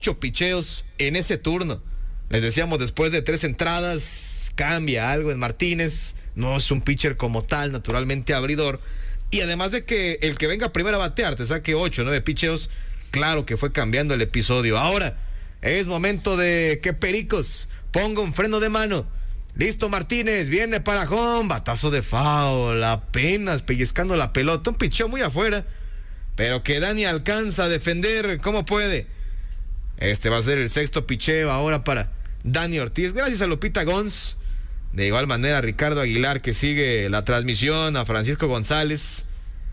8 picheos en ese turno. Les decíamos, después de 3 entradas, cambia algo en Martínez. No es un pitcher como tal, naturalmente abridor. Y además de que el que venga primero a batear te saque 8 o 9 picheos, claro que fue cambiando el episodio. Ahora es momento de que Pericos ponga un freno de mano. Listo, Martínez, viene para home, batazo de foul, apenas pellizcando la pelota, un picheo muy afuera, pero que Dani alcanza a defender como puede. Este va a ser el 6º picheo ahora para Dani Ortiz, gracias a Lupita Gons. De igual manera, Ricardo Aguilar, que sigue la transmisión, a Francisco González,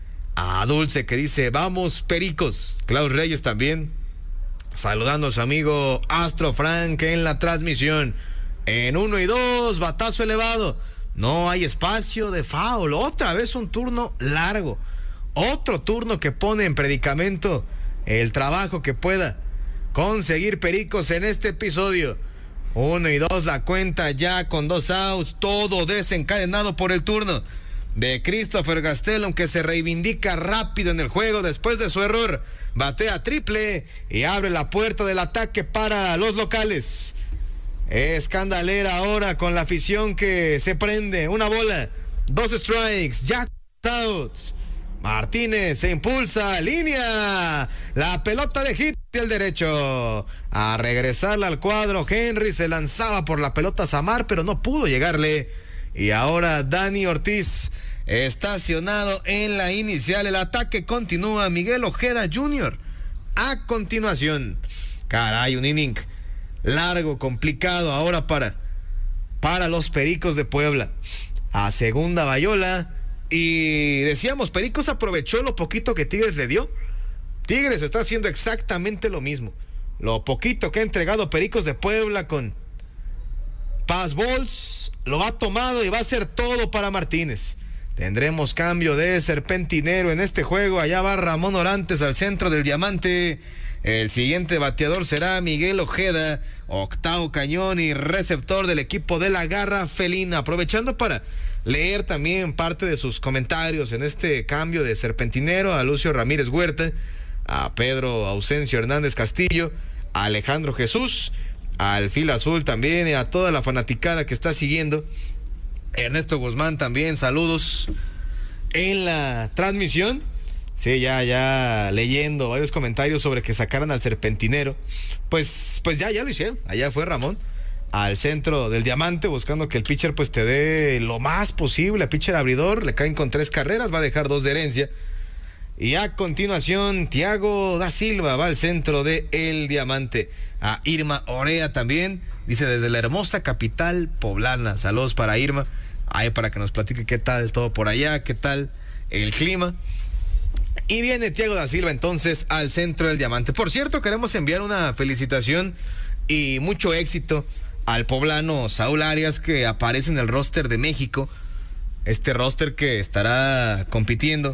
a Dulce, que dice, vamos Pericos. Klaus Reyes también, saludando a su amigo Astro Frank en la transmisión. En 1 y 2, batazo elevado. No hay espacio de foul. Otra vez un turno largo. Otro turno que pone en predicamento el trabajo que pueda conseguir Pericos en este episodio. 1 y 2 la cuenta ya con 2 outs, todo desencadenado por el turno de Christopher Gastelum, que se reivindica rápido en el juego después de su error. Batea triple y abre la puerta del ataque para los locales. Escandalera ahora con la afición que se prende. 1 bola, 2 strikes, ya outs. Martínez se impulsa, línea, la pelota de hit y el derecho a regresarla al cuadro. Henry se lanzaba por la pelota a Samar, pero no pudo llegarle. Y ahora Dani Ortiz estacionado en la inicial. El ataque continúa. Miguel Ojeda Jr. a continuación. Caray, un inning largo, complicado ahora para los Pericos de Puebla. A segunda Bayola. Y decíamos, Pericos aprovechó lo poquito que Tigres le dio. Tigres está haciendo exactamente lo mismo. Lo poquito que ha entregado Pericos de Puebla con pass balls, lo ha tomado y va a ser todo para Martínez. Tendremos cambio de serpentinero en este juego. Allá va Ramón Orantes al centro del diamante. El siguiente bateador será Miguel Ojeda, octavo cañón y receptor del equipo de la Garra Felina. Aprovechando para leer también parte de sus comentarios en este cambio de serpentinero, a Lucio Ramírez Huerta, a Pedro Ausencio Hernández Castillo, a Alejandro Jesús, al Fil Azul también, y a toda la fanaticada que está siguiendo. Ernesto Guzmán también, saludos en la transmisión. Sí, ya leyendo varios comentarios sobre que sacaran al serpentinero. Pues ya lo hicieron. Allá fue Ramón al centro del diamante, buscando que el pitcher pues te dé lo más posible. A pitcher abridor le caen con 3 carreras, va a dejar 2 de herencia. Y a continuación, Thiago da Silva va al centro de el diamante. A Irma Orea también, dice desde la hermosa capital poblana. Saludos para Irma, ahí para que nos platique qué tal todo por allá, qué tal el clima. Y viene Thiago da Silva entonces al centro del diamante. Por cierto, queremos enviar una felicitación y mucho éxito al poblano Saúl Arias, que aparece en el roster de México. Este roster que estará compitiendo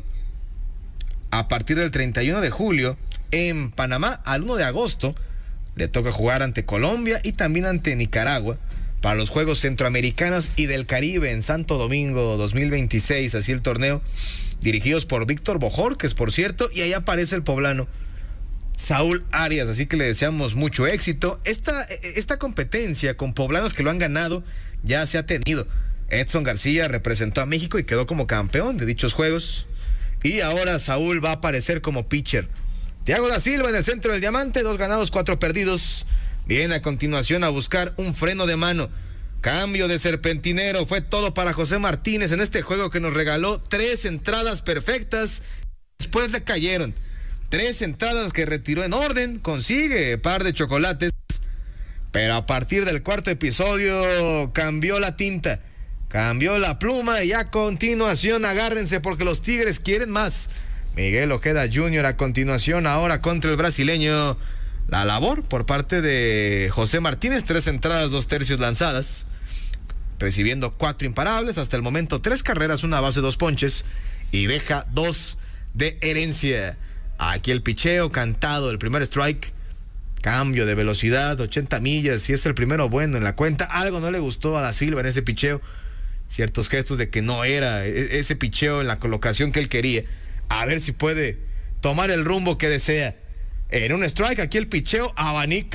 a partir del 31 de julio en Panamá. Al 1 de agosto le toca jugar ante Colombia y también ante Nicaragua para los Juegos Centroamericanos y del Caribe en Santo Domingo 2026, así el torneo, dirigidos por Víctor Bojorquez, por cierto, y ahí aparece el poblano Saúl Arias, así que le deseamos mucho éxito. Esta competencia con poblanos que lo han ganado ya se ha tenido. Edson García representó a México y quedó como campeón de dichos juegos, y ahora Saúl va a aparecer como pitcher. Thiago da Silva en el centro del diamante, 2 ganados, 4 perdidos. Viene a continuación a buscar un freno de mano. Cambio de serpentinero, fue todo para José Martínez en este juego que nos regaló 3 entradas perfectas. Después le cayeron 3 entradas que retiró en orden, consigue par de chocolates, pero a partir del 4º episodio cambió la tinta, cambió la pluma, y a continuación agárrense porque los Tigres quieren más. Miguel Ojeda Jr. a continuación ahora contra el brasileño. La labor por parte de José Martínez, 3 entradas, 2 tercios lanzadas, recibiendo 4 imparables, hasta el momento 3 carreras, 1 base, 2 ponches, y deja 2 de herencia. Aquí el picheo cantado, el primer strike, cambio de velocidad, 80 millas, y es el primero bueno en la cuenta. Algo no le gustó a da Silva en ese picheo, ciertos gestos de que no era ese picheo en la colocación que él quería. A ver si puede tomar el rumbo que desea. En un strike, aquí el picheo abanica